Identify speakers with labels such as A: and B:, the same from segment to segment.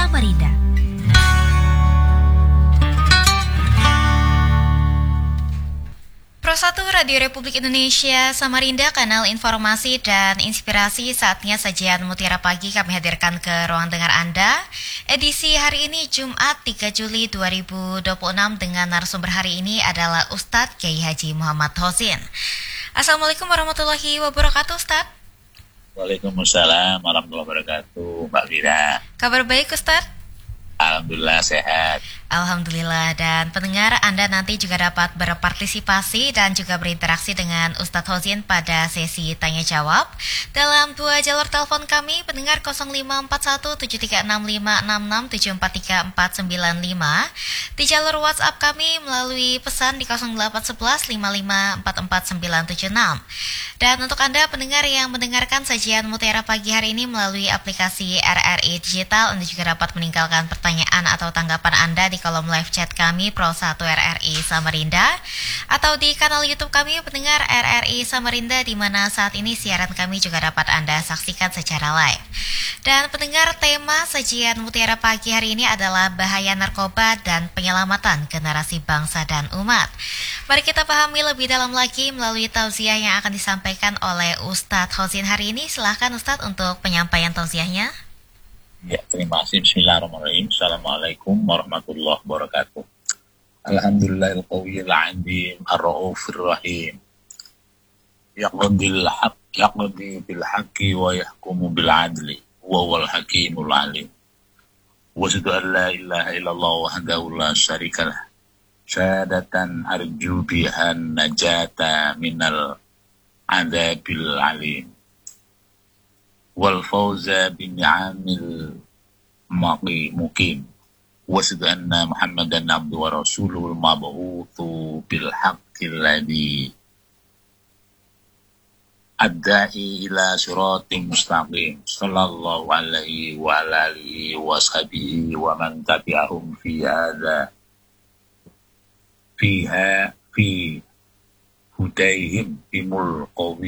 A: Samarinda. Pro 1 Radio Republik Indonesia Samarinda, kanal informasi dan inspirasi. Saatnya sajian Mutiara Pagi kami hadirkan ke ruang dengar Anda. Edisi hari ini Jumat 3 Juli 2026 dengan narasumber hari ini adalah Ustadz Kiai Haji Muhammad Hozin. Assalamualaikum warahmatullahi wabarakatuh, Ustadz.
B: Waalaikumsalam warahmatullahi wabarakatuh, Mbak Vira.
A: Kabar baik, Ustadz?
B: Alhamdulillah sehat.
A: Alhamdulillah, dan pendengar Anda nanti juga dapat berpartisipasi dan juga berinteraksi dengan Ustadz Hozin pada sesi tanya jawab dalam dua jalur telepon kami. Pendengar 0541736566743495, di jalur WhatsApp kami melalui pesan di 081155444976. Dan untuk Anda pendengar yang mendengarkan sajian Mutiara Pagi hari ini melalui aplikasi RRI Digital, Anda juga dapat meninggalkan pertanyaan atau tanggapan Anda di kolom live chat kami Pro 1 RRI Samarinda, atau di kanal YouTube kami pendengar RRI Samarinda, di mana saat ini siaran kami juga dapat Anda saksikan secara live. Dan pendengar, tema sajian Mutiara Pagi hari ini adalah bahaya narkoba dan penyelamatan generasi bangsa dan umat. Mari kita pahami lebih dalam lagi melalui tausiah yang akan disampaikan oleh Ustadz Hozin hari ini. Silahkan Ustadz untuk penyampaian tausiahnya.
B: Ya, terima kasih. Bismillahirrahmanirrahim. Assalamualaikum warahmatullahi wabarakatuh. Alhamdulillahil qawiyil azim ar-raufir rahim. Yaqdil bil haqqi wa yahkumu bil adli wa huwal hakimul alim. Wa asyhadu an la ilaha illallah wahdahu la syarikalah. Syahadatan arju bihan najata minal adzabil alim. Wal fawza bin ni'amil muqim wa asyhadu anna Muhammadan abduhu wa rasuluhul mab'utsu bil haqqil ladzi adda'i ila siratin mustaqim sallallahu alaihi wa alihi wa sahbihi wa man tabi'ahum fi hudayhim bimul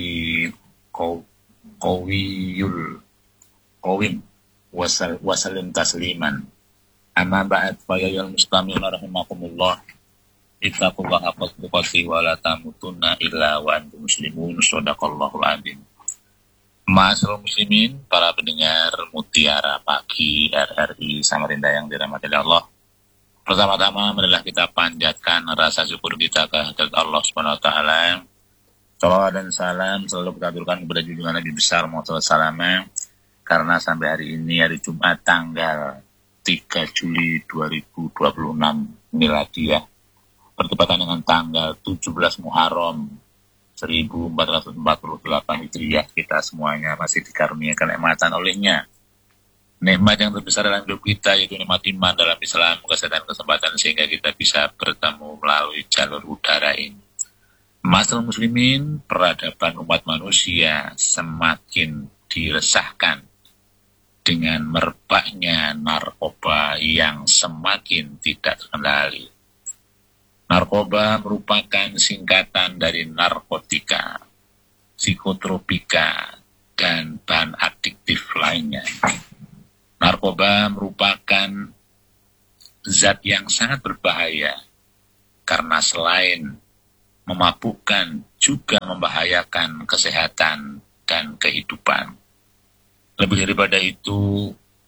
B: qawim wasallim tasliman. Amma ba'd, fa ya mustamina rahimakumullah, ittaqullaha haqqa tuqatih wa la tamutunna illa wa antum muslimun. Shadaqallahul azim. Ma'asyiral muslimin, para pendengar Mutiara Pagi RRI Samarinda yang dirahmati Allah. Pertama-tama marilah kita panjatkan rasa syukur kita kehadirat Allah Subhanahu wa taala. Salawat dan salam selalu kita aturkan kepada junjungan Nabi besar Muhammad SAW, karena sampai hari ini, hari Jumat tanggal 3 Juli 2026 Miladiah, bertepatan dengan tanggal 17 Muharram 1448 Hijriah, kita semuanya masih dikaruniakan nikmatan olehnya. Nikmat yang terbesar dalam hidup kita yaitu nikmat iman dalam Islam, kesempatan sehingga kita bisa bertemu melalui jalur udara ini. Masalah muslimin, peradaban umat manusia semakin diresahkan dengan merebaknya narkoba yang semakin tidak terkendali. Narkoba merupakan singkatan dari narkotika, psikotropika, dan bahan adiktif lainnya. Narkoba merupakan zat yang sangat berbahaya karena selain memabukkan juga membahayakan kesehatan dan kehidupan. Lebih daripada itu,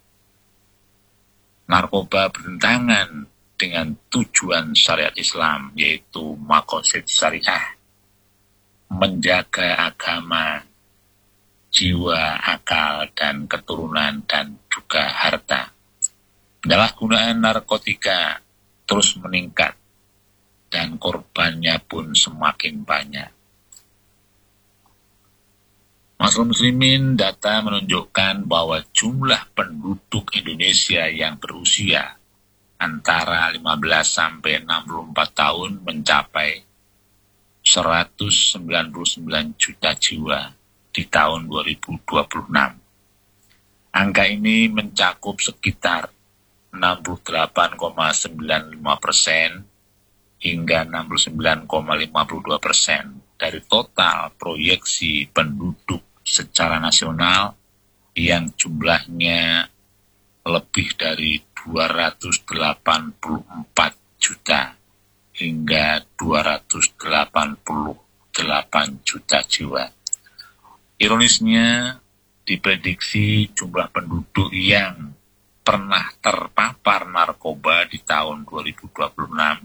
B: narkoba bertentangan dengan tujuan syariat Islam, yaitu maqasid syariah, menjaga agama, jiwa, akal, dan keturunan, dan juga harta. Penyalahgunaan narkotika terus meningkat dan korbannya pun semakin banyak. Masyaallah muslimin, data menunjukkan bahwa jumlah penduduk Indonesia yang berusia antara 15 sampai 64 tahun mencapai 199 juta jiwa di tahun 2026. Angka ini mencakup sekitar 68,95% hingga 69,52% dari total proyeksi penduduk secara nasional yang jumlahnya lebih dari 284 juta hingga 288 juta jiwa. Ironisnya, diprediksi jumlah penduduk yang pernah terpapar narkoba di tahun 2026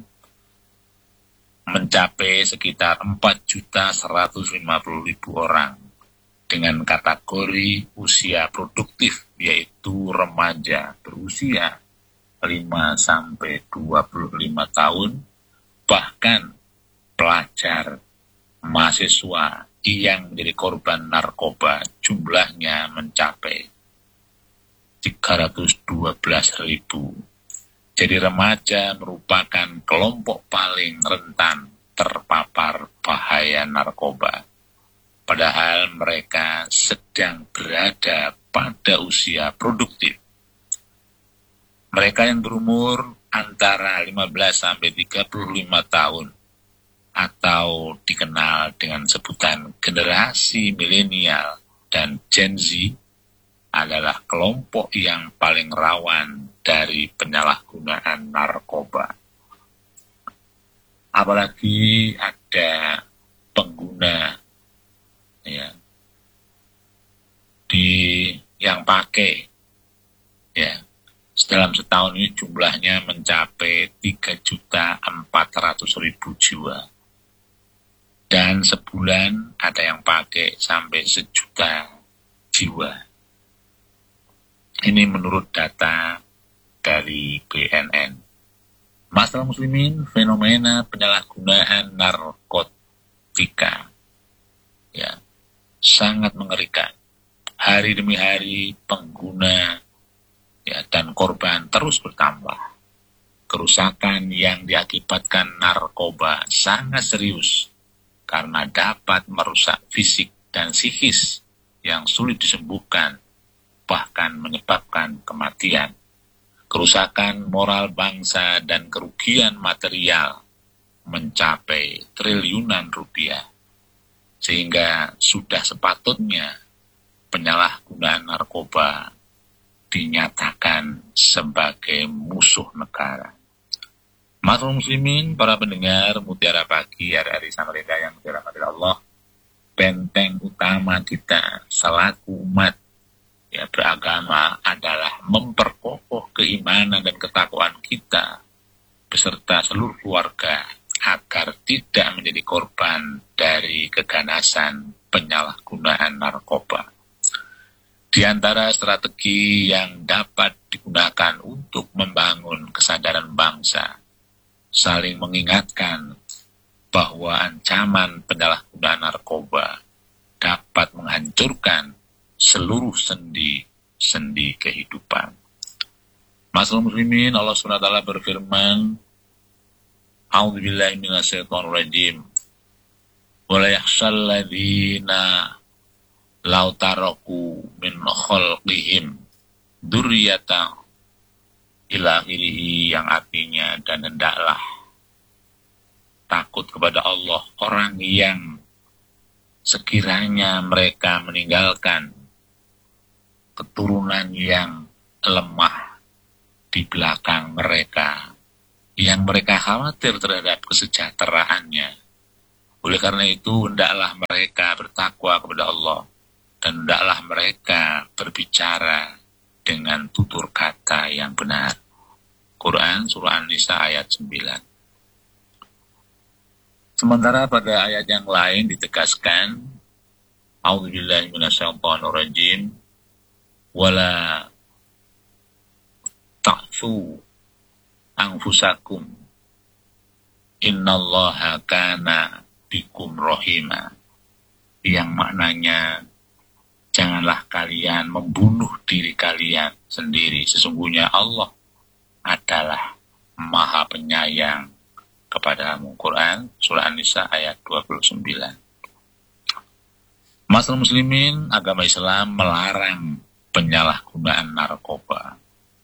B: mencapai sekitar 4.150.000 orang dengan kategori usia produktif, yaitu remaja berusia 5-25 tahun, bahkan pelajar, mahasiswa yang menjadi korban narkoba jumlahnya mencapai 312.000. Jadi remaja merupakan kelompok paling rentan terpapar bahaya narkoba. Padahal mereka sedang berada pada usia produktif. Mereka yang berumur antara 15-35 tahun atau dikenal dengan sebutan generasi milenial dan Gen Z adalah kelompok yang paling rawan dari penyalahgunaan narkoba. Apalagi ada pengguna ya yang pakai ya dalam setahun ini jumlahnya mencapai 3.400.000 jiwa. Dan sebulan ada yang pakai sampai 1 juta jiwa. Ini menurut data dari BNN. Masalah muslimin, fenomena penyalahgunaan narkotika ya sangat mengerikan. Hari demi hari pengguna ya dan korban terus bertambah. Kerusakan yang diakibatkan narkoba sangat serius karena dapat merusak fisik dan psikis yang sulit disembuhkan, bahkan menyebabkan kematian. Kerusakan moral bangsa dan kerugian material mencapai triliunan rupiah. Sehingga sudah sepatutnya penyalahgunaan narkoba dinyatakan sebagai musuh negara. Masyaallah muslimin, para pendengar Mutiara Pagi RRI Samarinda yang dirahmati Allah, benteng utama kita selaku umat ya beragama adalah memperkokoh keimanan dan ketakwaan kita beserta seluruh keluarga agar tidak menjadi korban dari keganasan penyalahgunaan narkoba. Di antara strategi yang dapat digunakan untuk membangun kesadaran bangsa, saling mengingatkan bahwa ancaman penyalahgunaan narkoba dapat menghancurkan seluruh sendi-sendi kehidupan. Masyaallah muslimin, Allah SWT berfirman, A'udzubillahi minasyaitonirrajim. Wa la yakhshal ladzina law taraku min khalqihim dzurriyyatan ila akhirih, yang artinya dan hendaklah takut kepada Allah orang yang sekiranya mereka meninggalkan keturunan yang lemah di belakang mereka, yang mereka khawatir terhadap kesejahteraannya. Oleh karena itu, hendaklah mereka bertakwa kepada Allah, dan hendaklah mereka berbicara dengan tutur kata yang benar. Quran Surah An-Nisa ayat 9. Sementara pada ayat yang lain ditegaskan, A'udzubillahi minasyaitonirrajim, wala ta'fu anfusakum innallaha kana bikum rahima, yang maknanya janganlah kalian membunuh diri kalian sendiri, sesungguhnya Allah adalah Maha Penyayang kepadamu. Quran Surah An-Nisa ayat 29. Masyaallah muslimin, agama Islam melarang penyalahgunaan narkoba.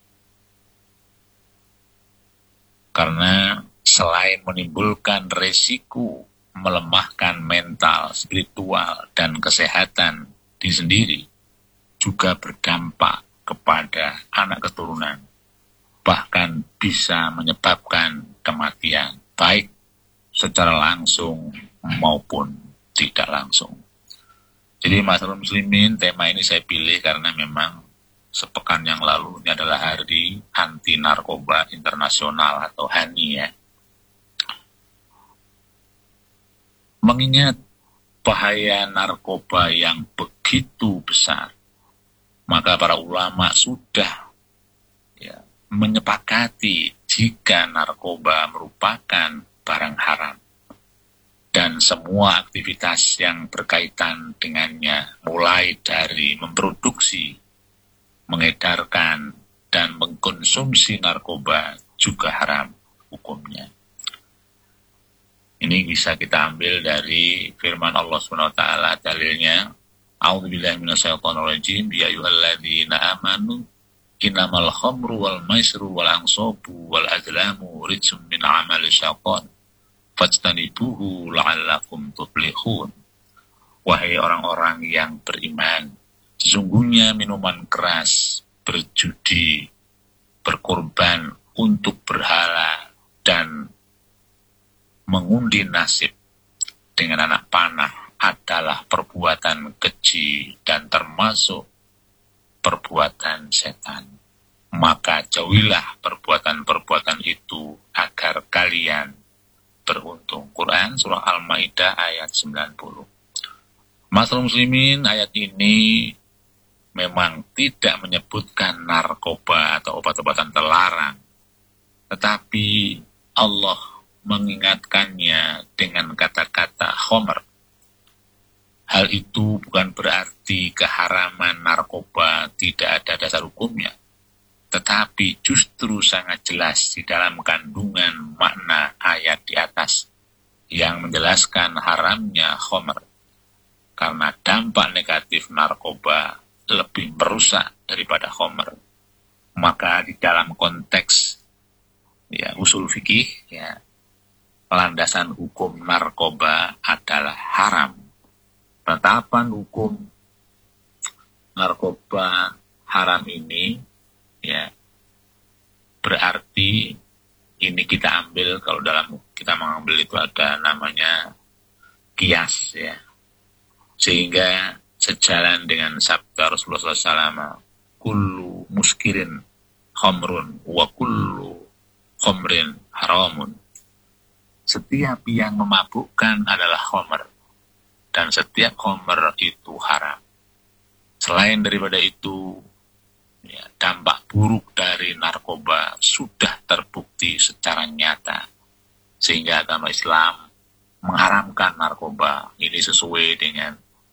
B: Karena selain menimbulkan resiko melemahkan mental, spiritual, dan kesehatan diri sendiri, juga berdampak kepada anak keturunan, bahkan bisa menyebabkan kematian, baik secara langsung maupun tidak langsung. Jadi masyarakat muslimin, tema ini saya pilih karena memang sepekan yang lalu ini adalah Hari Anti Narkoba Internasional atau HANI ya. Mengingat bahaya narkoba yang begitu besar, maka para ulama sudah menyepakati jika narkoba merupakan barang haram dan semua aktivitas yang berkaitan dengannya, mulai dari memproduksi, mengedarkan, dan mengkonsumsi narkoba juga haram hukumnya. Ini bisa kita ambil dari firman Allah SWT, dalilnya, A'udzubillahi minasyaitonirrajim, ya ayyuhalladzina amanu innamal khamru wal maisru wal ansabu wal azlamu rijsum min amali syaitan fajtanibuhu la'allakum tuflihun. Wahai orang-orang yang beriman, sesungguhnya minuman keras, berjudi, berkorban untuk berhala, dan mengundi nasib dengan anak panah adalah perbuatan keji dan termasuk perbuatan setan. Maka jauhilah perbuatan-perbuatan itu agar kalian beruntung. Quran Surah Al-Ma'idah ayat 90. Masyarakat muslimin, ayat ini memang tidak menyebutkan narkoba atau obat-obatan terlarang, tetapi Allah mengingatkannya dengan kata-kata khomer. Hal itu bukan berarti keharaman narkoba tidak ada dasar hukumnya, tetapi justru sangat jelas di dalam kandungan makna ayat di atas yang menjelaskan haramnya khomer. Karena dampak negatif narkoba lebih merusak daripada khomer. Maka di dalam konteks usul fikih, landasan hukum narkoba adalah haram. Penetapan hukum narkoba haram ini berarti ini kita ambil, kalau dalam kita mengambil itu ada namanya kias sehingga sejalan dengan sabda Rasulullah SAW, kullu muskirin khamrun wa kullu khamrin haramun. Setiap yang memabukkan adalah khamr, dan setiap khamr itu haram. Selain daripada itu, dampak buruk dari narkoba sudah terbukti secara nyata, sehingga agama Islam mengharamkan narkoba. Ini sesuai dengan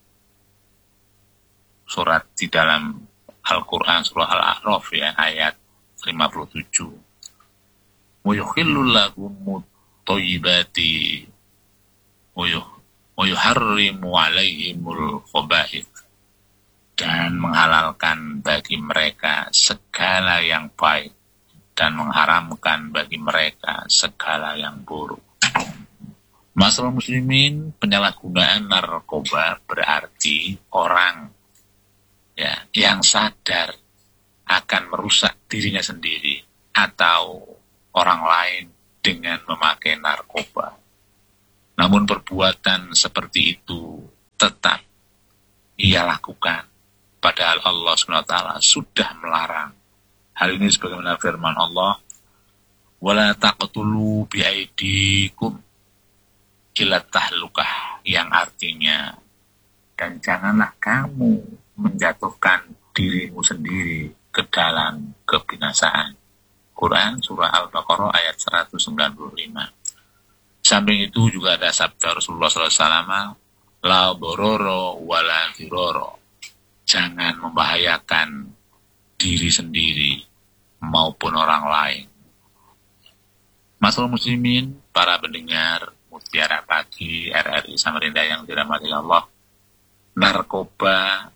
B: surat di dalam Al-Quran surah Al-A'raf ayat 57. Wa yukhillu lahumut thayyibati wa yuharrimu alaihimul khaba'ith, dan menghalalkan bagi mereka segala yang baik dan mengharamkan bagi mereka segala yang buruk. Masalah muslimin, penyalahgunaan narkoba berarti orang yang sadar akan merusak dirinya sendiri atau orang lain dengan memakai narkoba. Namun perbuatan seperti itu tetap ia lakukan, padahal Allah SWT sudah melarang. Hal ini sebagaimana firman Allah, wala taqtulu biaidikum ila tahlukah, yang artinya, dan janganlah kamu menjatuhkan dirimu sendiri ke dalam kebinasaan. Quran Surah Al-Baqarah ayat 195. Samping itu juga ada sabda Rasulullah SAW, la bororo wala diroro, jangan membahayakan diri sendiri maupun orang lain. Masalah muslimin, para pendengar Mutiara Pagi RRI Samarinda yang dirahmati Allah, narkoba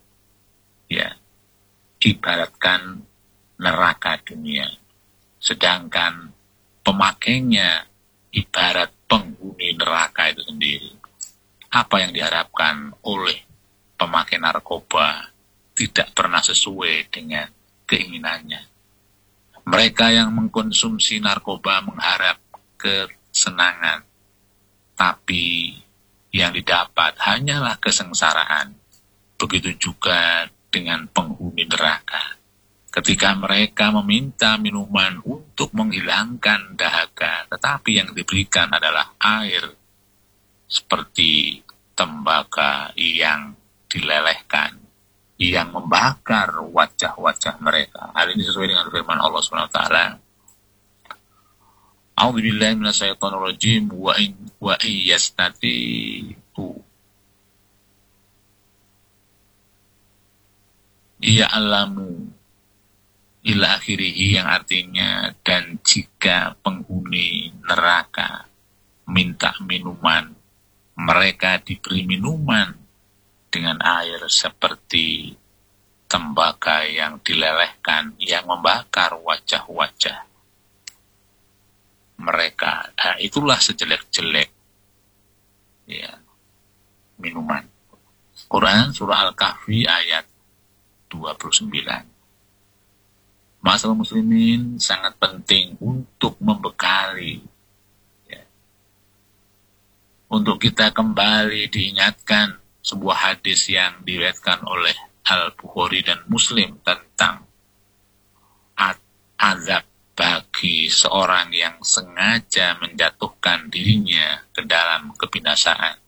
B: ibaratkan neraka dunia, sedangkan pemakainya ibarat penghuni neraka itu sendiri. Apa yang diharapkan oleh pemakai narkoba tidak pernah sesuai dengan keinginannya. Mereka yang mengkonsumsi narkoba mengharap kesenangan, tapi yang didapat hanyalah kesengsaraan. Begitu juga dengan penghuni neraka. Ketika mereka meminta minuman untuk menghilangkan dahaga, tetapi yang diberikan adalah air seperti tembaga yang dilelehkan, yang membakar wajah-wajah mereka. Hal ini sesuai dengan firman Allah SWT. A'udzubillahi minasyaitonirrajim wa iyyastati'u ya'lamu ila akhirihi, yang artinya dan jika penghuni neraka minta minuman, mereka diberi minuman dengan air seperti tembaga yang dilelehkan yang membakar wajah-wajah mereka. Nah, itulah sejelek-jelek ya minuman. Quran surah Al-Kahfi ayat 29. Masalah muslimin, sangat penting untuk membekali ya, untuk kita kembali diingatkan sebuah hadis yang diriwayatkan oleh Al-Bukhari dan Muslim tentang azab bagi seorang yang sengaja menjatuhkan dirinya ke dalam kebinasaan.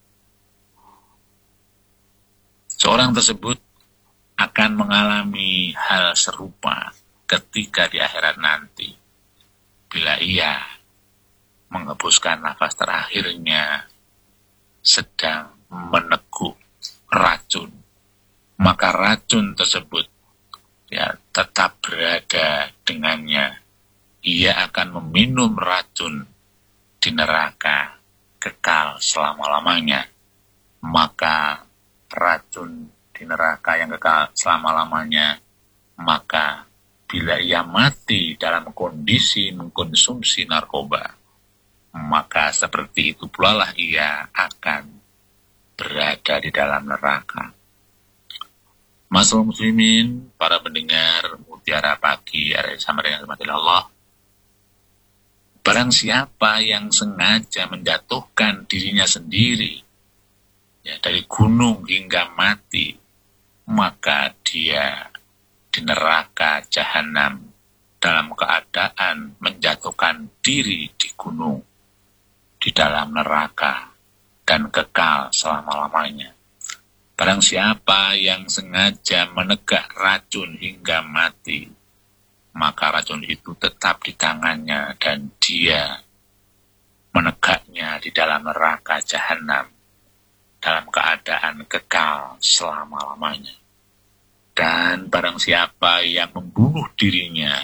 B: Seorang tersebut akan mengalami hal serupa ketika di akhirat nanti, bila ia menghembuskan nafas terakhirnya sedang meneguk racun, maka racun tersebut ya tetap berada dengannya. Ia akan meminum racun di neraka kekal selama-lamanya. Maka racun di neraka yang kekal selama-lamanya, maka bila ia mati dalam kondisi mengkonsumsi narkoba, maka seperti itu pula lah ia akan berada di dalam neraka. Masalah muslimin, para pendengar Mutiara Pagi RRI Samarinda yang dirahmati Allah, barang siapa yang sengaja menjatuhkan dirinya sendiri ya, dari gunung hingga mati, maka dia di neraka jahanam dalam keadaan menjatuhkan diri di gunung, di dalam neraka, dan kekal selama-lamanya. Barang siapa yang sengaja menegak racun hingga mati, maka racun itu tetap di tangannya dan dia menegaknya di dalam neraka jahanam dalam keadaan kekal selama-lamanya. Dan barang siapa yang membunuh dirinya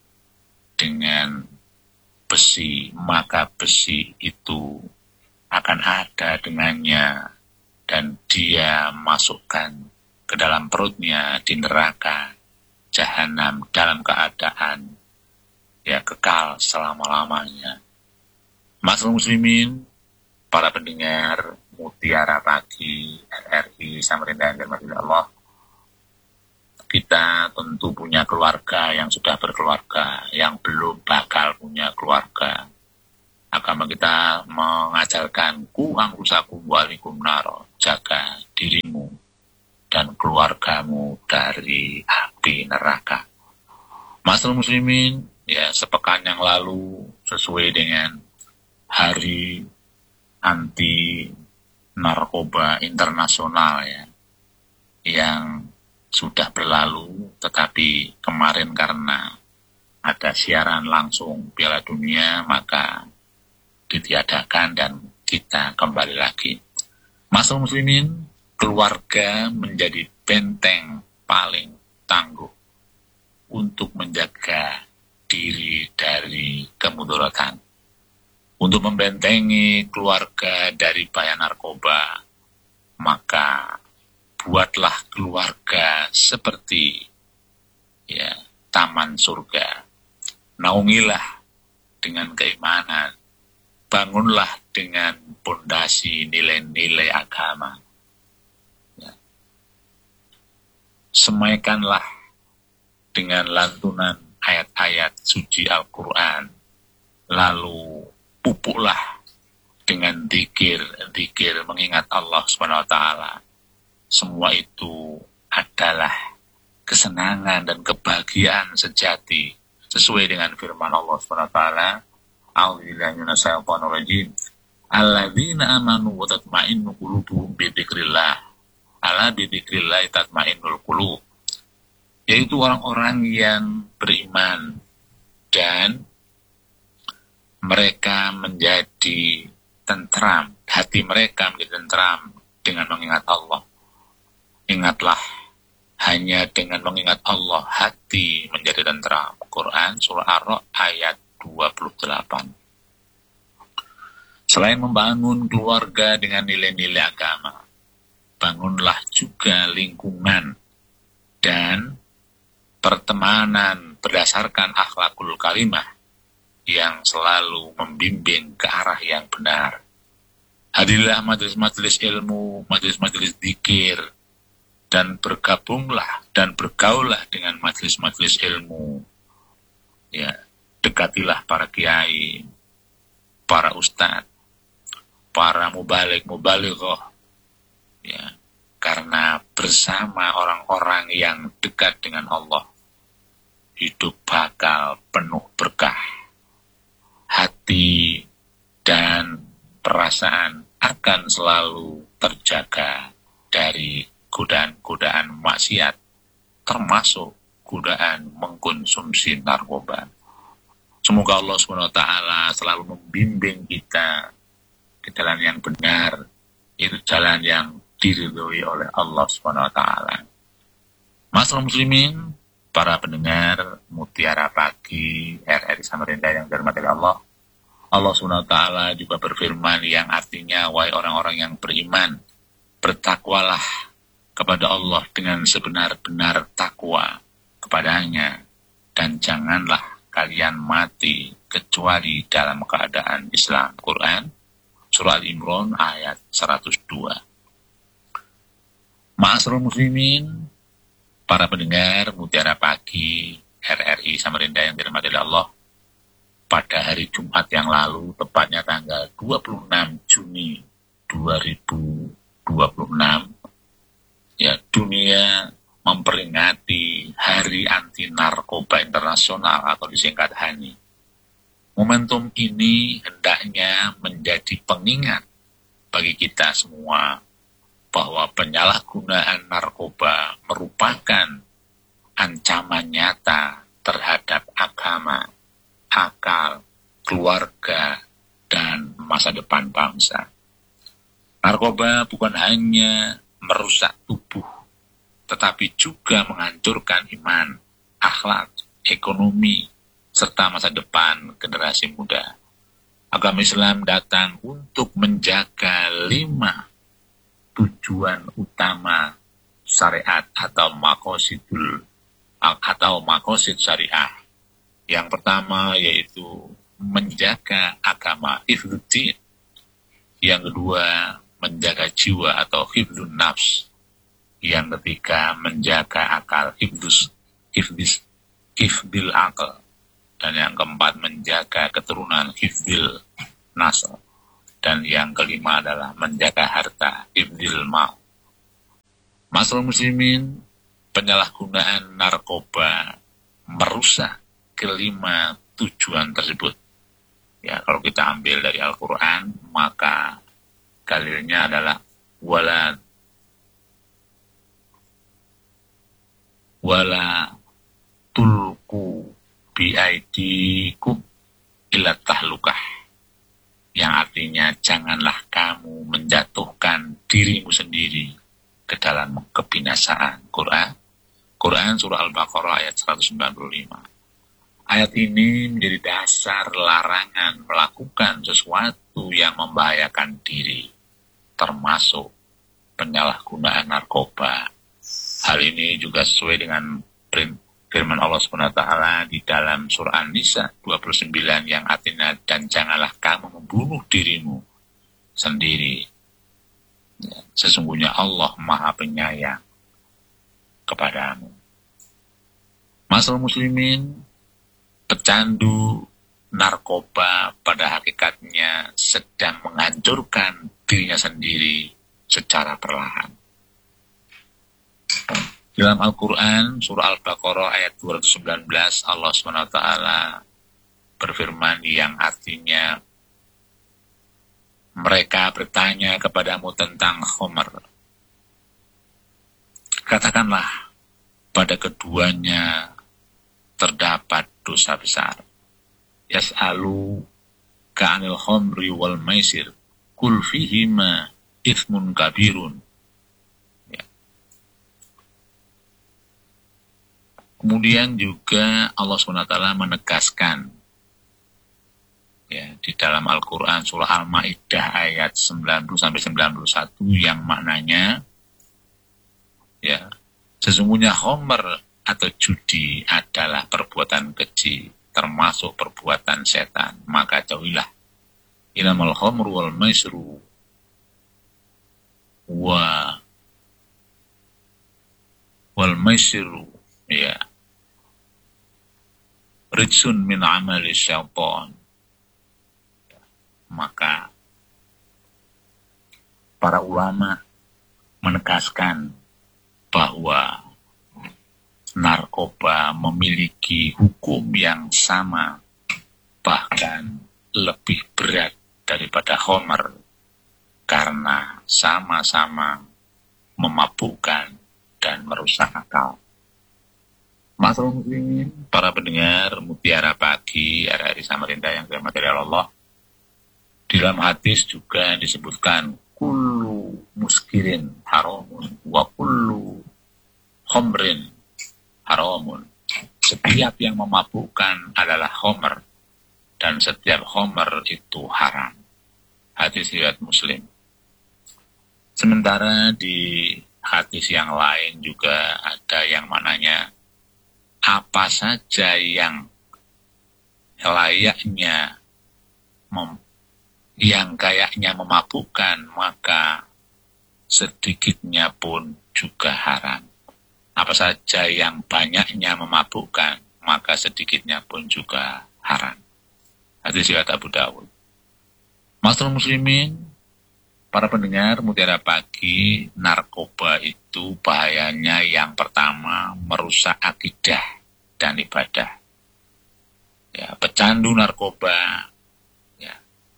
B: dengan besi, maka besi itu akan ada dengannya dan dia masukkan ke dalam perutnya di neraka jahanam dalam keadaan ya kekal selama-lamanya. Masalah muslimin, para pendengar Mutiara Pagi RRI Samarinda yang dirahmati Allah, kita tentu punya keluarga yang sudah berkeluarga, yang belum bakal punya keluarga. Agama kita mengajarkan ku angkusakum walikum naro, jaga dirimu dan keluargamu dari api neraka. Masalah muslimin, ya sepekan yang lalu sesuai dengan hari anti narkoba internasional ya, yang sudah berlalu, tetapi kemarin karena ada siaran langsung Piala Dunia, maka ditiadakan dan kita kembali lagi. Masalah muslimin, keluarga menjadi benteng paling tangguh untuk menjaga diri dari kemudaratan. Untuk membentengi keluarga dari bahaya narkoba, maka buatlah keluarga seperti ya taman surga. Naungilah dengan keimanan, bangunlah dengan pondasi nilai-nilai agama. Ya. Semaikanlah dengan lantunan ayat-ayat suci Al-Quran. Lalu pupuklah dengan zikir mengingat Allah Subhanahu wa taala. Semua itu adalah kesenangan dan kebahagiaan sejati sesuai dengan firman Allah Subhanahu wa taala, a'udzubillahi minasyaitonir rajim. Alladzina amanu wa tatma'innu qulubuhum bi dzikrillah. Ala bi dzikrillah tatma'innul qulub. Yaitu orang-orang yang beriman dan mereka menjadi tentram, hati mereka menjadi tentram dengan mengingat Allah. Ingatlah, hanya dengan mengingat Allah hati menjadi tentram. Quran surah Ar-Ra'd ayat 28. Selain membangun keluarga dengan nilai-nilai agama, bangunlah juga lingkungan dan pertemanan berdasarkan akhlakul karimah yang selalu membimbing ke arah yang benar. Hadirilah majelis-majelis ilmu, majelis-majelis zikir, dan bergabunglah dan bergaullah dengan majelis-majelis ilmu. Ya, dekatilah para kiai, para ustadz, para mubalighah. Ya, karena bersama orang-orang yang dekat dengan Allah, hidup bakal penuh berkah. Hati dan perasaan akan selalu terjaga dari godaan-godaan maksiat, termasuk godaan mengkonsumsi narkoba. Semoga Allah SWT selalu membimbing kita ke jalan yang benar, itu jalan yang diridhoi oleh Allah SWT. Masyaallah muslimin, para pendengar Mutiara Pagi RRI Samarinda yang dirahmati Allah, Allah SWT juga berfirman yang artinya, wahai orang-orang yang beriman, bertakwalah kepada Allah dengan sebenar-benar takwa kepadanya, dan janganlah kalian mati kecuali dalam keadaan Islam. Quran surah Al-Imran ayat 102. Ma'asyiral muslimin, para pendengar Mutiara Pagi RRI Samarinda yang dirahmati Allah, pada hari Jumat yang lalu, tepatnya tanggal 26 Juni 2026, ya, dunia memperingati Hari Anti Narkoba Internasional atau disingkat HANI. Momentum ini hendaknya menjadi pengingat bagi kita semua bahwa penyalahgunaan narkoba merupakan ancaman nyata terhadap agama, akal, keluarga, dan masa depan bangsa. Narkoba bukan hanya merusak tubuh, tetapi juga menghancurkan iman, akhlak, ekonomi, serta masa depan generasi muda. Agama Islam datang untuk menjaga 5 tujuan utama syariat atau makosid syariah. Yang pertama yaitu menjaga agama, hifdzuddin. Yang kedua, menjaga jiwa atau hifdzun nafs. Yang ketiga, menjaga akal, hifdzil akal. Dan yang keempat, menjaga keturunan, hifdzil nasl. Dan yang kelima adalah menjaga harta, hifdzil mal. Masyaallah muslimin, penyalahgunaan narkoba merusak kelima tujuan tersebut. Ya, kalau kita ambil dari Al-Quran, maka dalilnya adalah wala tulku biaidikum ila tahlukah, yang artinya janganlah kamu menjatuhkan dirimu sendiri ke dalam kebinasaan. Quran surah Al-Baqarah ayat 195. Ayat ini menjadi dasar larangan melakukan sesuatu yang membahayakan diri, termasuk penyalahgunaan narkoba. Hal ini juga sesuai dengan firman Allah SWT di dalam surah An-Nisa 29 yang artinya, dan janganlah kamu membunuh dirimu sendiri. Sesungguhnya Allah Maha Penyayang kepadamu. Masalah muslimin, pecandu narkoba pada hakikatnya sedang menghancurkan dirinya sendiri secara perlahan. Dalam Al-Quran, surah Al-Baqarah ayat 219, Allah SWT berfirman yang artinya, mereka bertanya kepadamu tentang khamr. Katakanlah, pada keduanya terdapat dosa besar. Yas'alu ka'anil khamri wal maisir, kul fihima ithmun kabirun. Ya. Kemudian juga Allah SWT menegaskan ya, di dalam Al-Quran surah Al-Ma'idah ayat 90-91 yang maknanya ya, sesungguhnya khamr atau judi adalah perbuatan keji, termasuk perbuatan setan. Maka jauhilah inamal khamru wal maisru wal maisiru ya rijsun min amali syaitan. Maka para ulama menegaskan bahwa narkoba memiliki hukum yang sama, bahkan lebih berat daripada khamr, karena sama-sama memabukkan dan merusak akal. Masalah muslimin, para pendengar Mutiara Pagi RRI Samarinda yang dirahmati Allah, di dalam hadis juga disebutkan kullu muskirin haramun wa kullu khamrin haramun. Setiap yang memabukkan adalah khamr dan setiap khamr itu haram. Hadis riwayat Muslim. Sementara di hadis yang lain juga ada yang mananya apa saja yang layaknya yang kayaknya memabukkan, maka sedikitnya pun juga haram. Apa saja yang banyaknya memabukkan, maka sedikitnya pun juga haram. Hadis riwayat Abu Dawud. Masalah muslimin, para pendengar Mutiara Pagi, narkoba itu bahayanya yang pertama merusak akidah dan ibadah. Ya, pecandu narkoba ya,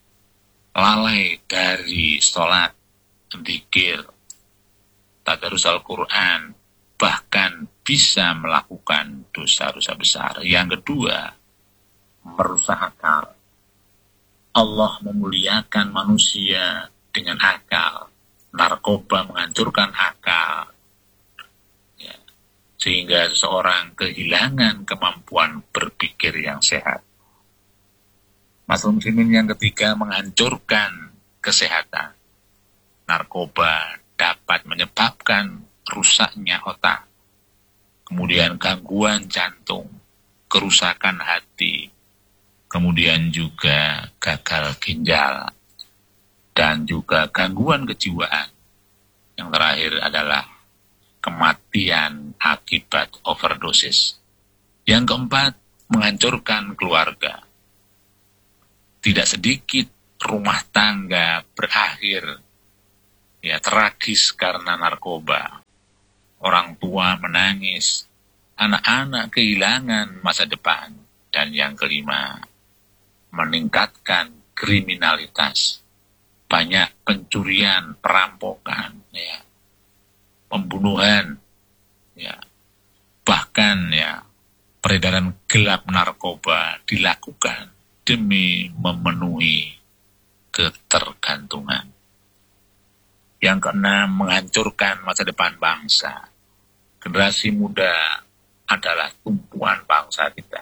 B: lalai dari sholat, dzikir, tadarus Al-Quran, bahkan bisa melakukan dosa-dosa besar. Yang kedua, merusak akal. Allah memuliakan manusia dengan akal. Narkoba menghancurkan akal. Ya, sehingga seseorang kehilangan kemampuan berpikir yang sehat. Masalah muslimin yang ketiga, menghancurkan kesehatan. Narkoba dapat menyebabkan rusaknya otak, kemudian gangguan jantung, kerusakan hati, kemudian juga gagal ginjal, dan juga gangguan kejiwaan. Yang terakhir adalah kematian akibat overdosis. Yang keempat, menghancurkan keluarga. Tidak sedikit rumah tangga berakhir ya tragis karena narkoba. Orang tua menangis, anak-anak kehilangan masa depan. Dan yang kelima, meningkatkan kriminalitas. Banyak pencurian, perampokan, ya, pembunuhan, ya, bahkan ya peredaran gelap narkoba dilakukan demi memenuhi ketergantungan. Yang keenam, menghancurkan masa depan bangsa. Generasi muda adalah tumpuan bangsa kita.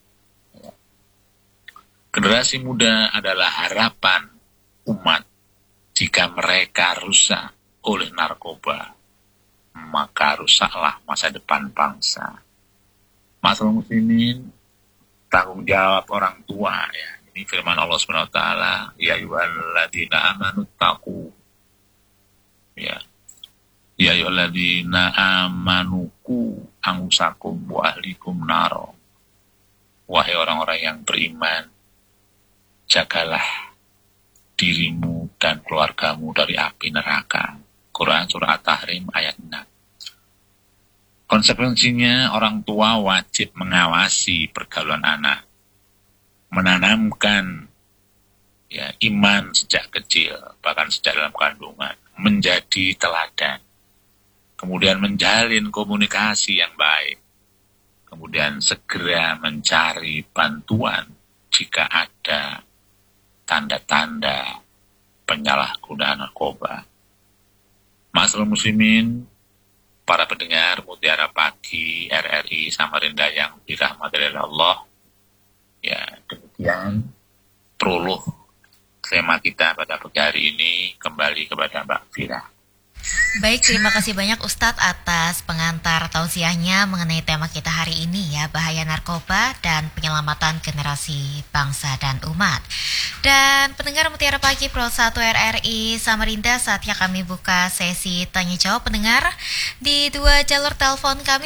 B: Generasi muda adalah harapan umat. Jika mereka rusak oleh narkoba, maka rusaklah masa depan bangsa. Masalah muslimin, tanggung jawab orang tua ya. Ini firman Allah SWT, ya ayyuhalladzina amanu taqu. Ya. Ya ayyuhalladzina amanuku anfusakum wa ahlikum naro. Wahai orang-orang yang beriman, jagalah dirimu dan keluargamu dari api neraka. Quran Surah At-Tahrim ayat 6. Konsekuensinya orang tua wajib mengawasi pergaulan anak, menanamkan iman sejak kecil, bahkan sejak dalam kandungan, menjadi teladan, kemudian menjalin komunikasi yang baik, kemudian segera mencari bantuan jika ada tanda-tanda penyalahgunaan narkoba. Ma'asyiral muslimin, para pendengar Mutiara Pagi RRI Samarinda yang dirahmati oleh Allah, ya demikian prolog tema kita pada pagi hari ini. Kembali kepada Mbak Fira.
A: Baik, terima kasih banyak Ustadz atas pengantar tausiahnya mengenai tema kita hari ini ya, bahaya narkoba dan penyelamatan generasi bangsa dan umat. Dan pendengar Mutiara Pagi Pro 1 RRI Samarinda, saatnya kami buka sesi tanya jawab pendengar di dua jalur telepon kami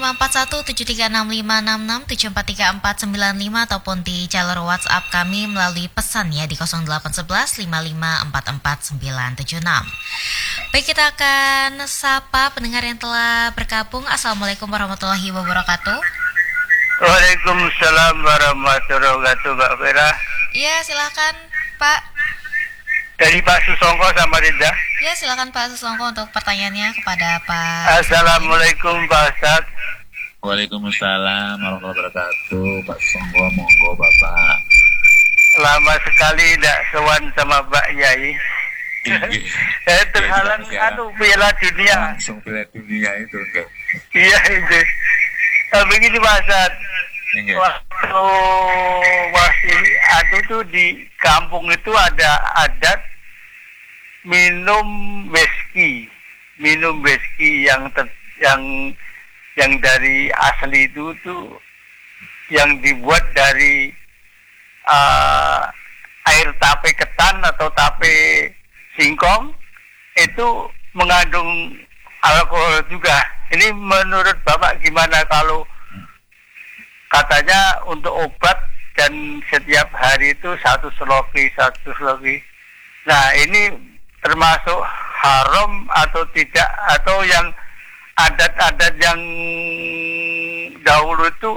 A: 0541736566 ataupun di jalur WhatsApp kami melalui pesan ya di 081155449976. Baik, kita akan sapa pendengar yang telah bergabung. Assalamualaikum warahmatullahi wabarakatuh.
C: Waalaikumsalam warahmatullahi wabarakatuh, Mbak Vera.
A: Ya, silakan Pak.
C: Dari Pak Susongko Samarinda.
A: Ya, silakan Pak Susongko untuk pertanyaannya kepada Pak.
C: Assalamualaikum Pak Ustaz.
B: Waalaikumsalam warahmatullahi wabarakatuh. Pak Susongko, monggo Bapak.
C: Lama sekali tidak sowan sama Mbak Yai. Terhalang Piala Dunia.
B: Langsung Piala Dunia itu enggak?
C: Iya itu. Begini Pak Ustaz. Waktu masih tuh di kampung itu ada adat minum whisky yang dari asli itu tuh yang dibuat dari air tape ketan atau tape singkong, itu mengandung alkohol juga. Ini menurut Bapak gimana? Kalau katanya untuk obat dan setiap hari itu satu sloki. Nah, ini termasuk haram atau tidak, atau yang adat-adat yang dahulu itu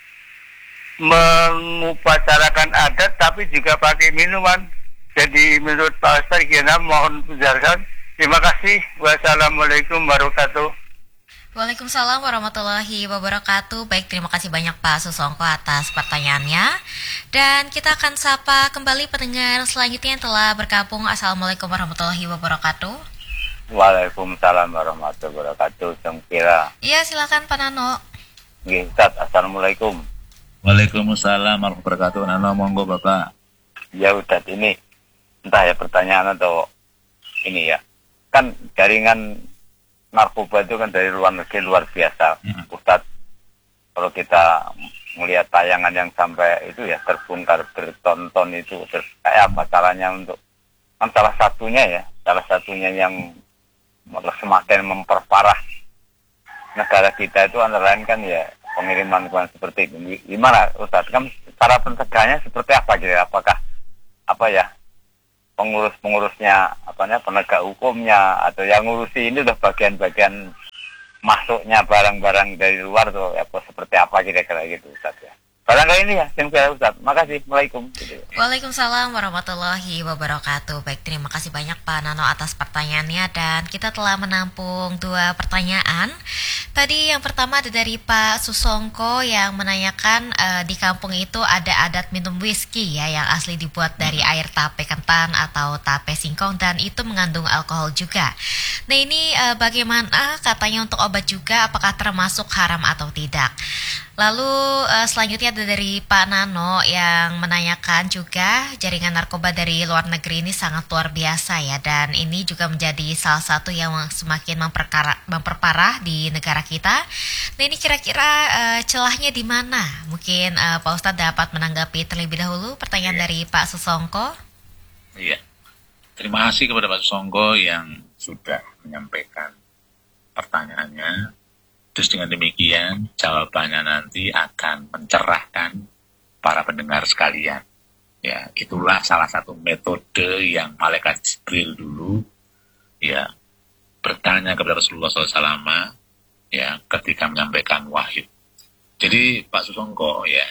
C: mengupacara adat tapi juga pakai minuman. Jadi menurut Pak Ustaz gimana, mohon penjelasan. Terima kasih. Wassalamualaikum warahmatullahi wabarakatuh.
A: Waalaikumsalam warahmatullahi wabarakatuh. Baik, terima kasih banyak Pak Susongko atas pertanyaannya. Dan kita akan sapa kembali pendengar selanjutnya yang telah bergabung. Assalamualaikum warahmatullahi wabarakatuh.
C: Waalaikumsalam warahmatullahi wabarakatuh. Sengkira.
A: Iya, silakan Pak Nano.
C: Ustaz, assalamualaikum.
B: Waalaikumsalam warahmatullahi wabarakatuh. Nano, monggo Bapak.
C: Ya Ustaz, ini entah ya pertanyaan atau ini ya. Kan jaringan narkoba itu kan dari luar negeri luar biasa. Ustaz, kalau kita melihat tayangan yang sampai itu ya terbongkar bertonton itu, kayak apa caranya untuk, kan salah satunya yang semakin memperparah negara kita itu antara lain kan ya pengiriman seperti ini. Gimana Ustaz, kan cara pencegahannya seperti apa gitu? Apakah pengurus-pengurusnya, penegak hukumnya, atau yang ngurusi ini udah bagian-bagian masuknya barang-barang dari luar tuh seperti apa kira-kira gitu Ustaz ya. Barangkali ini ya yang saya Ustaz. Makasih. Assalamualaikum.
A: Waalaikumsalam warahmatullahi wabarakatuh. Baik, terima kasih banyak Pak Nano atas pertanyaannya, dan kita telah menampung dua pertanyaan. Tadi yang pertama ada dari Pak Susongko yang menanyakan di kampung itu ada adat minum whisky ya yang asli dibuat dari air tape ketan atau tape singkong, dan itu mengandung alkohol juga. Nah, ini bagaimana katanya untuk obat juga, apakah termasuk haram atau tidak? Lalu selanjutnya ada dari Pak Nano yang menanyakan juga jaringan narkoba dari luar negeri ini sangat luar biasa ya, dan ini juga menjadi salah satu yang semakin memperparah di negara kita. Nah, ini kira-kira celahnya di mana? Mungkin Pak Ustadz dapat menanggapi terlebih dahulu pertanyaan dari Pak Susongko.
B: Iya, terima kasih kepada Pak Susongko yang sudah menyampaikan pertanyaannya. Terus dengan demikian, jawabannya nanti akan mencerahkan para pendengar sekalian. Ya, itulah salah satu metode yang malaikat Jibril dulu ya bertanya kepada Rasulullah SAW ya ketika menyampaikan wahyu. Jadi Pak Susongko ya,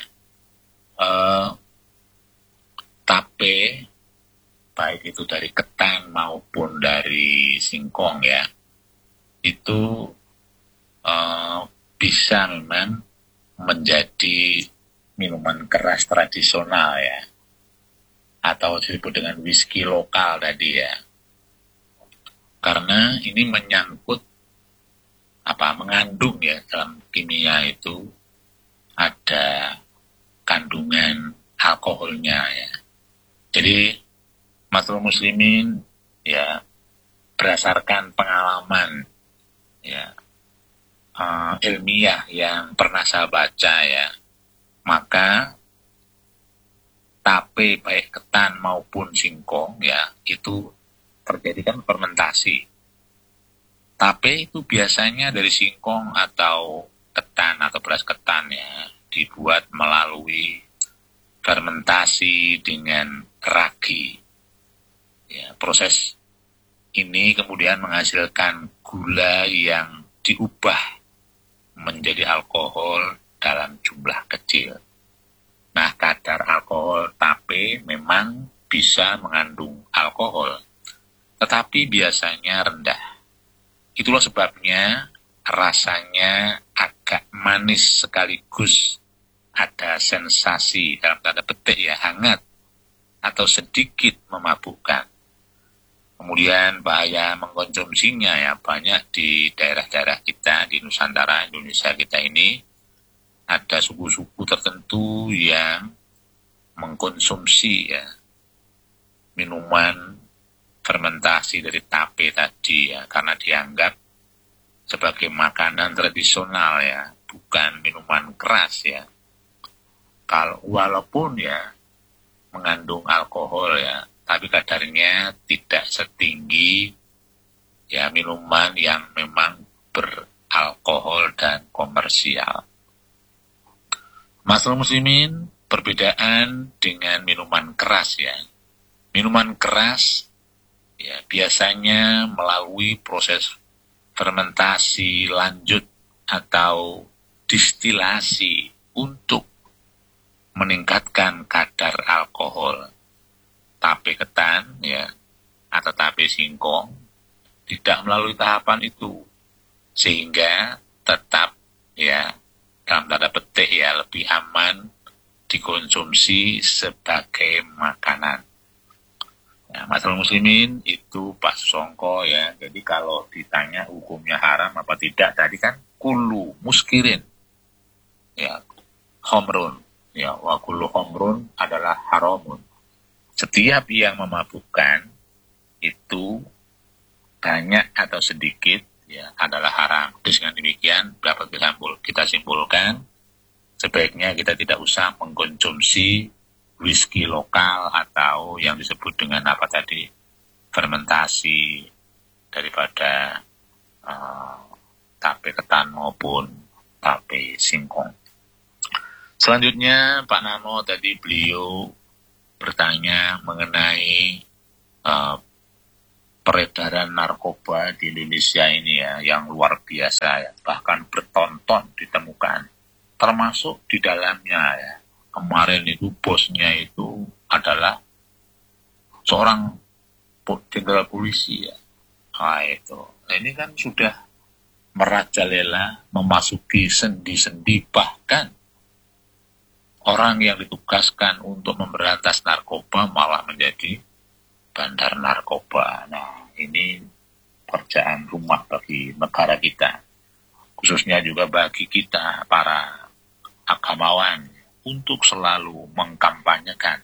B: tape baik itu dari ketan maupun dari singkong ya, itu bisa memang menjadi minuman keras tradisional ya, atau disebut dengan whisky lokal tadi ya, karena ini menyangkut mengandung ya, dalam kimia itu ada kandungan alkoholnya ya. Jadi masyarakat muslimin ya, berdasarkan pengalaman ya ilmiah yang pernah saya baca ya, maka tape baik ketan maupun singkong ya, itu terjadi kan fermentasi. Tape itu biasanya dari singkong atau ketan atau beras ketan ya, dibuat melalui fermentasi dengan ragi. Ya, proses ini kemudian menghasilkan gula yang diubah menjadi alkohol dalam jumlah kecil. Nah, kadar alkohol tape memang bisa mengandung alkohol, tetapi biasanya rendah. Itulah sebabnya rasanya agak manis sekaligus ada sensasi dalam tanda petik ya, hangat atau sedikit memabukkan. Kemudian bahaya mengkonsumsinya ya, banyak di daerah-daerah kita di Nusantara Indonesia kita ini ada suku-suku tertentu yang mengkonsumsi ya minuman fermentasi dari tape tadi ya, karena dianggap sebagai makanan tradisional ya, bukan minuman keras ya. Walaupun ya mengandung alkohol ya, tapi kadarnya tidak setinggi ya minuman yang memang beralkohol dan komersial. Masyarakat muslimin, perbedaan dengan minuman keras ya. Minuman keras ya biasanya melalui proses fermentasi lanjut atau distilasi untuk meningkatkan kadar alkohol. Tape ketan ya atau tape singkong tidak melalui tahapan itu, sehingga tetap ya dalam tanda petik ya lebih aman dikonsumsi sebagai makanan. Ya, masyarakat muslimin itu Pak Susongko ya. Jadi kalau ditanya hukumnya haram apa tidak, tadi kan kullu muskirin ya khomrun ya, wa kullu khomrun adalah haramun. Setiap yang memabukkan itu banyak atau sedikit ya adalah haram. Dengan demikian dapat kita simpulkan sebaiknya kita tidak usah mengkonsumsi whisky lokal atau yang disebut dengan apa tadi, fermentasi daripada tape ketan maupun tape singkong. Selanjutnya Pak Nano tadi beliau bertanya mengenai peredaran narkoba di Indonesia ini ya, yang luar biasa ya, bahkan bertonton ditemukan, termasuk di dalamnya ya. Kemarin itu bosnya itu adalah seorang jenderal polisi ya. Nah itu, nah, ini kan sudah merajalela, memasuki sendi-sendi, bahkan orang yang ditugaskan untuk memberantas narkoba malah menjadi bandar narkoba. Nah, ini pekerjaan rumah bagi negara kita, khususnya juga bagi kita para agamawan, untuk selalu mengkampanyekan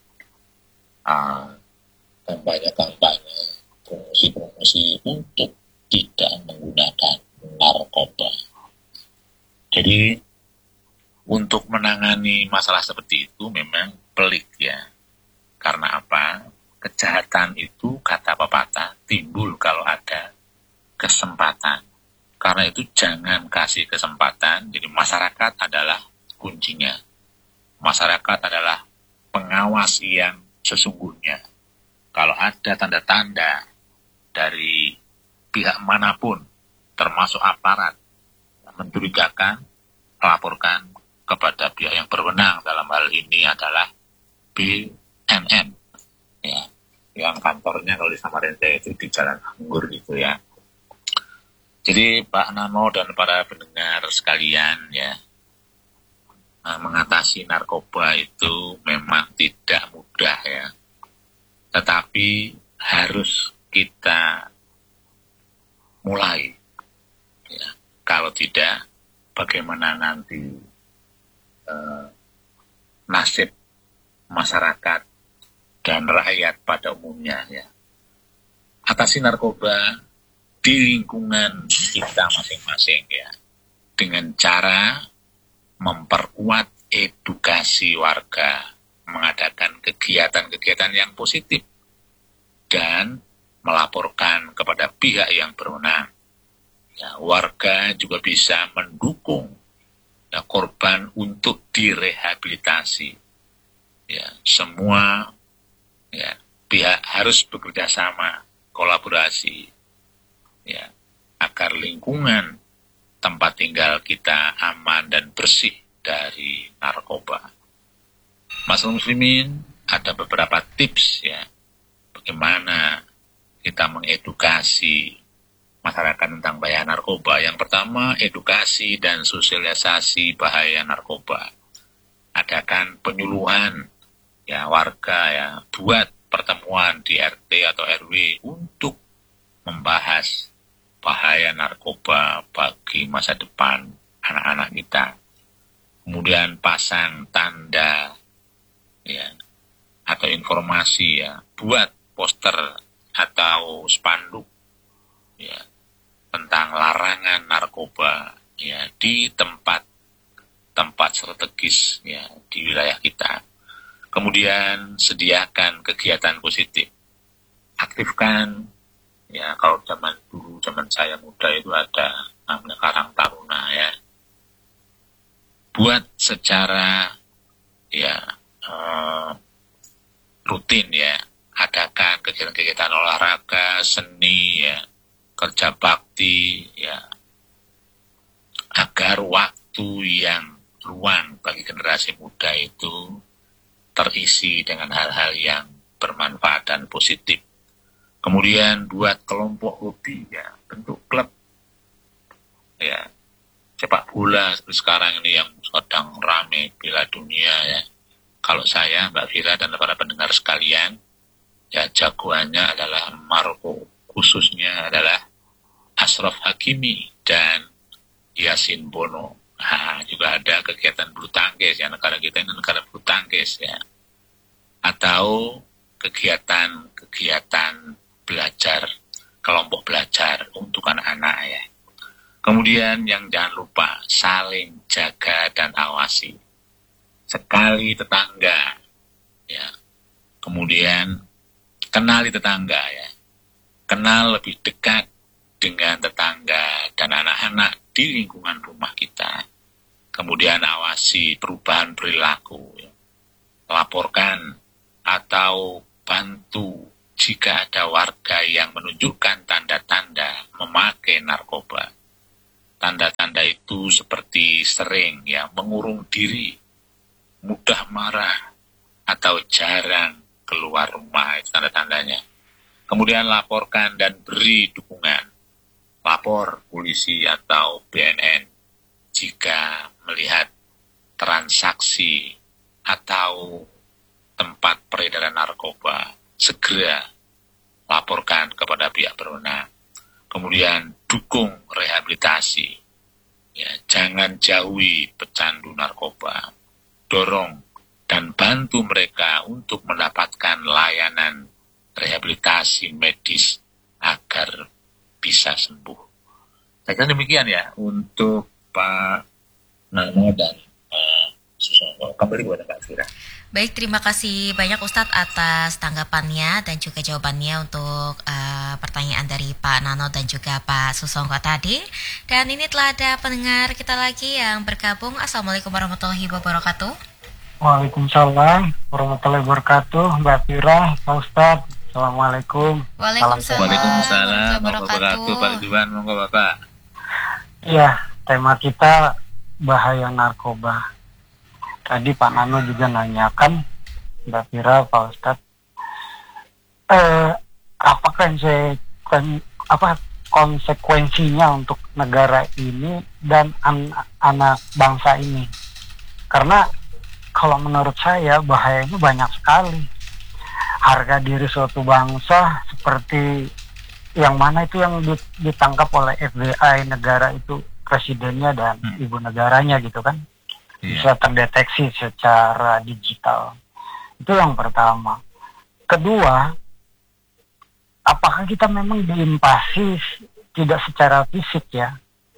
B: kampanye-kampanye, promosi-promosi untuk tidak menggunakan narkoba. Jadi untuk menangani masalah seperti itu memang pelik ya. Karena apa? Kejahatan itu, kata pepatah, timbul kalau ada kesempatan. Karena itu jangan kasih kesempatan. Jadi masyarakat adalah kuncinya. Masyarakat adalah pengawas yang sesungguhnya. Kalau ada tanda-tanda dari pihak manapun, termasuk aparat, mencurigakan, laporkan kepada pihak yang berwenang. Dalam hal ini adalah BNN, ya, yang kantornya kalau di Samarinda itu di Jalan Anggur gitu ya. Jadi Pak Nano dan para pendengar sekalian ya, mengatasi narkoba itu memang tidak mudah ya, tetapi harus kita mulai ya. Kalau tidak, bagaimana nanti nasib masyarakat dan rakyat pada umumnya ya. Atasi narkoba di lingkungan kita masing-masing ya, dengan cara memperkuat edukasi warga, mengadakan kegiatan-kegiatan yang positif, dan melaporkan kepada pihak yang berwenang. Ya, warga juga bisa mendukung ya, korban untuk direhabilitasi. Ya, semua ya, pihak harus bekerja sama, kolaborasi, ya, agar lingkungan tempat tinggal kita aman dan bersih dari narkoba. Masyarakat muslimin, ada beberapa tips ya, bagaimana kita mengedukasi masyarakat tentang bahaya narkoba. Yang pertama, edukasi dan sosialisasi bahaya narkoba. Adakan penyuluhan ya warga ya, buat pertemuan di RT atau RW untuk membahas bahaya narkoba bagi masa depan anak-anak kita. Kemudian pasang tanda ya atau informasi ya, buat poster atau spanduk ya tentang larangan narkoba ya di tempat strategis ya di wilayah kita. Kemudian sediakan kegiatan positif. Aktifkan ya, kalau zaman dulu, zaman saya muda itu ada namanya Karang Taruna ya. Buat secara ya rutin ya, adakan kegiatan-kegiatan olahraga, seni ya, kerja bakti ya, agar waktu yang luang bagi generasi muda itu terisi dengan hal-hal yang bermanfaat dan positif. Kemudian buat kelompok hobi ya, bentuk klub ya, sepak bola seperti sekarang ini yang sedang rame Piala Dunia ya. Kalau saya, Mbak Fira dan para pendengar sekalian, ya jagoannya adalah Maroko, khususnya adalah Ashraf Hakimi dan Yasin Bono. Nah, juga ada kegiatan bulu tangkis ya, negara kita ini negara bulu tangkis ya, atau kegiatan belajar, kelompok belajar untuk anak-anak ya. Kemudian yang jangan lupa saling jaga dan awasi. Sekali tetangga ya. Kemudian kenali tetangga ya. Kenal lebih dekat dengan tetangga dan anak-anak di lingkungan rumah kita. Kemudian awasi perubahan perilaku ya. Laporkan atau bantu jika ada warga yang menunjukkan tanda-tanda memakai narkoba. Tanda-tanda itu seperti sering ya mengurung diri, mudah marah, atau jarang keluar rumah, itu tanda-tandanya. Kemudian laporkan dan beri dukungan. Lapor polisi atau BNN jika melihat transaksi atau tempat peredaran narkoba. Segera laporkan kepada pihak berwenang. Kemudian dukung rehabilitasi. Ya, jangan jauhi pecandu narkoba. Dorong dan bantu mereka untuk mendapatkan layanan rehabilitasi medis agar bisa sembuh. Saya kira demikian ya untuk Pak Nano dan Susono. Kembali kepada Pak Fira.
A: Baik, terima kasih banyak Ustadz atas tanggapannya dan juga jawabannya untuk pertanyaan dari Pak Nano dan juga Pak Susongko tadi. Dan ini telah ada pendengar kita lagi yang bergabung. Assalamualaikum warahmatullahi wabarakatuh.
D: Waalaikumsalam warahmatullahi wabarakatuh, Mbak Fira, Pak Ustadz. Assalamualaikum.
A: Waalaikumsalam
B: Waalaikumsalam wabarakatuh. Pak Ridwan, monggo Bapak.
D: Iya, tema kita bahaya narkoba. Tadi Pak Nano juga nanyakan, Mbak Fira, Pak Ustadz, apakah konsekuensinya untuk negara ini dan anak bangsa ini? Karena kalau menurut saya bahayanya banyak sekali. Harga diri suatu bangsa seperti yang mana itu yang ditangkap oleh FBI negara itu presidennya dan ibu negaranya gitu kan. Bisa terdeteksi secara digital. Itu yang pertama. Kedua, apakah kita memang diinvasi tidak secara fisik ya?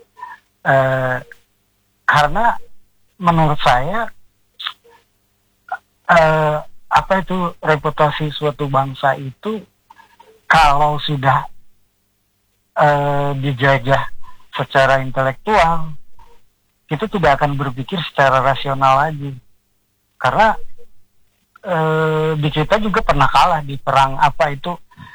D: Karena menurut saya apa itu reputasi suatu bangsa itu kalau sudah dijajah secara intelektual, itu tidak akan berpikir secara rasional lagi. Karena di kita juga pernah kalah di perang apa itu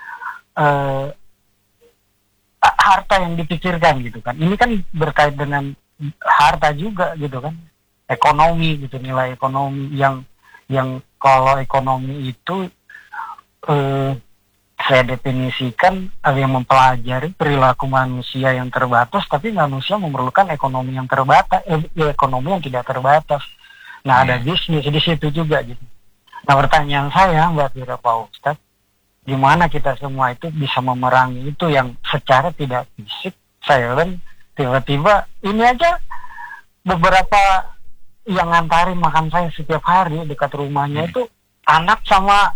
D: harta yang dipikirkan gitu kan. Ini kan berkait dengan harta juga gitu kan. Ekonomi gitu, nilai ekonomi yang kalau ekonomi itu saya definisikan ada yang mempelajari perilaku manusia yang terbatas, tapi manusia memerlukan ekonomi yang terbatas, ekonomi yang tidak terbatas. Nah, ada bisnis di situ juga gitu. Nah, pertanyaan saya Mbak Fira, Pak Ustadz, gimana kita semua itu bisa memerangi itu yang secara tidak fisik, silent, tiba-tiba ini aja beberapa yang ngantarin makan saya setiap hari dekat rumahnya itu anak sama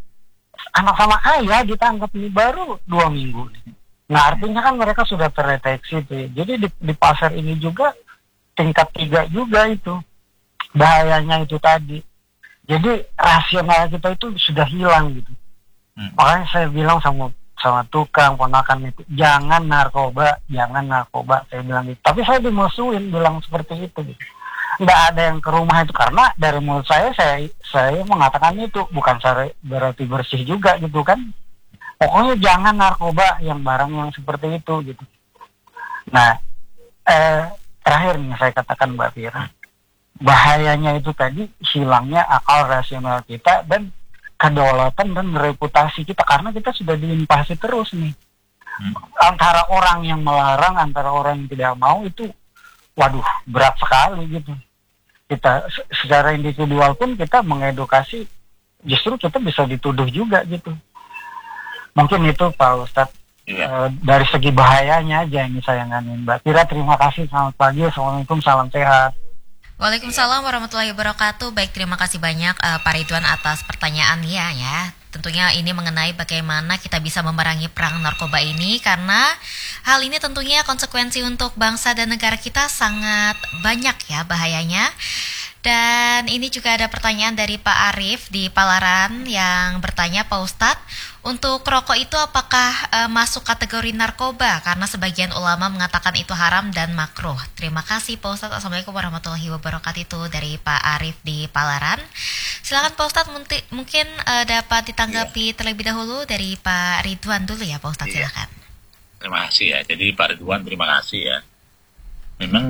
D: ayah ditangkap ini baru 2 minggu. Nah, artinya kan mereka sudah terdeteksi tuh. Jadi di pasar ini juga tingkat 3 juga itu bahayanya itu tadi. Jadi rasional kita itu sudah hilang gitu. Makanya saya bilang sama tukang ponakan itu, jangan narkoba. Saya bilang gitu. Tapi saya dimusuhin bilang seperti itu gitu. Nggak ada yang ke rumah itu karena dari mulut saya mengatakan itu bukan berarti bersih juga gitu kan. Pokoknya jangan narkoba yang barang yang seperti itu gitu. Nah, terakhir nih saya katakan Mbak Fira, bahayanya itu tadi hilangnya akal rasional kita dan kedaulatan dan reputasi kita karena kita sudah diinvasi terus nih. Antara orang yang melarang, antara orang yang tidak mau itu waduh, berat sekali gitu. Kita secara individual pun kita mengedukasi, justru kita bisa dituduh juga gitu. Mungkin itu Pak Ustadz, dari segi bahayanya aja ini saya nganin. Mbak Fira, terima kasih, selamat pagi, Assalamualaikum, salam sehat.
A: Waalaikumsalam warahmatullahi wabarakatuh. Baik, terima kasih banyak Pak Ridwan atas pertanyaannya ya. Tentunya ini mengenai bagaimana kita bisa memerangi perang narkoba ini, karena hal ini tentunya konsekuensi untuk bangsa dan negara kita sangat banyak ya bahayanya. Dan ini juga ada pertanyaan dari Pak Arif di Palaran yang bertanya, Pak Ustadz, untuk rokok itu apakah masuk kategori narkoba? Karena sebagian ulama mengatakan itu haram dan makruh. Terima kasih Pak Ustadz. Assalamualaikum warahmatullahi wabarakatuh. Itu dari Pak Arif di Palaran. Silakan Pak Ustadz, mungkin dapat ditanggapi terlebih dahulu dari Pak Ridwan dulu ya Pak Ustadz, silakan.
B: Terima kasih ya. Jadi Pak Ridwan terima kasih ya. Memang